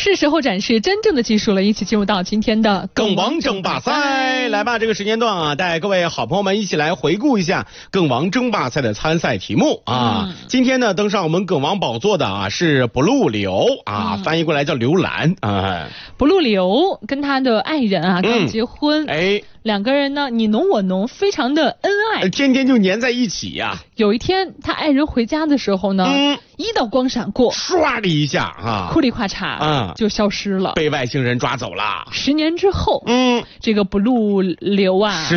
是时候展示真正的技术了，一起进入到今天的梗王争霸赛。来吧，这个时间段啊，带各位好朋友们一起来回顾一下梗王争霸赛的参赛题目啊。今天呢，登上我们梗王宝座的啊是 blue 刘啊，翻译过来叫刘兰啊。 blue 刘跟他的爱人啊刚结婚，两个人呢你侬我侬，非常的恩爱， 天天就黏在一起呀。 有一天他爱人回家的时候呢，一道光闪过， 唰的一下啊， 库里咔嚓就消失了， 被外星人抓走了。 10年之后，这个 blue 刘啊。